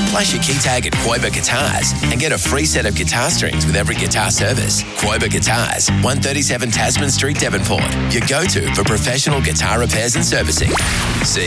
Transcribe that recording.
Place your key tag at Quoba Guitars and get a free set of guitar strings with every guitar service. Quoba Guitars, 137 Tasman Street, Devonport. Your go-to for professional guitar repairs and servicing. See